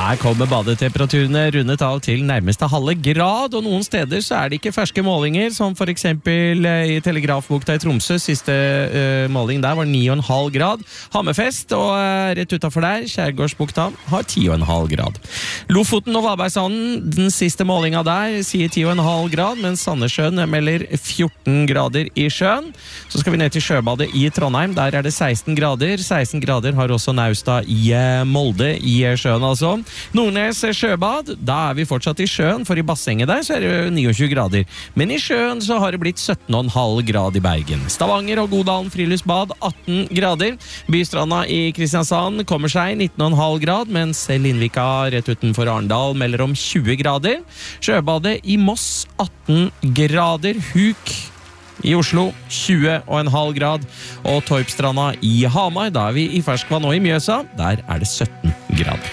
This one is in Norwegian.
Her kommer badetemperaturene rundet av til nærmeste halve grad, og noen steder så det ikke ferske målinger, som for eksempel i Telegrafbukta i Tromsø. Siste måling der var 9,5 grad. Hammerfest, og rett utenfor der, Skjærgårdsbukta, har 10,5 grad. Lofoten og Valbergsanden, den siste målingen der, sier 10,5 grad, mens Sandnessjøen melder 14 grader i sjøen. Så skal vi ned til sjøbadet i Trondheim, der det 16 grader. 16 grader har også Naustad i Molde i sjøen, altså. Nordnes sjøbad, da vi fortsatt i sjøen, for i bassenget der så det 29 grader. Men i sjøen så har det blitt 17,5 grad i Bergen. Stavanger og Godalen friluftsbad, 18 grader. Bystranda i Kristiansand kommer seg 19,5 grad, mens Lindvika rett utenfor Arendal melder om 20 grader. Sjøbadet i Moss, 18 grader. Huk i Oslo, 20,5 grad. Og Torpstranda i Hamar, da vi i ferskvann og i Mjøsa, der det 17 grader.